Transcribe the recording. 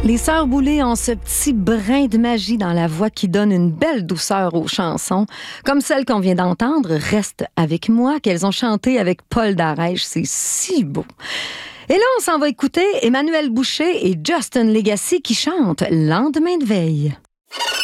Les Sœurs Boulay ont ce petit brin de magie dans la voix qui donne une belle douceur aux chansons, comme celle qu'on vient d'entendre, Reste avec moi, qu'elles ont chantée avec Paul Darèche. C'est si beau. Et là, on s'en va écouter Emmanuel Boucher et Justin Legacy qui chantent Lendemain de veille.